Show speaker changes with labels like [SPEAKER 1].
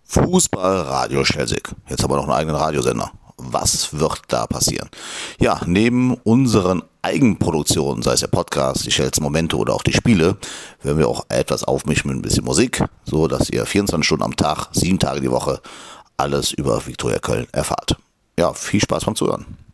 [SPEAKER 1] Fußballradio Schelsig. Jetzt haben wir noch einen eigenen Radiosender. Was wird da passieren? Ja, neben unseren Eigenproduktionen, sei es der Podcast, die schnellsten Momente oder auch die Spiele, werden wir auch etwas aufmischen mit ein bisschen Musik, so dass ihr 24 Stunden am Tag, 7 Tage die Woche alles über Viktoria Köln erfahrt. Ja, viel Spaß beim Zuhören.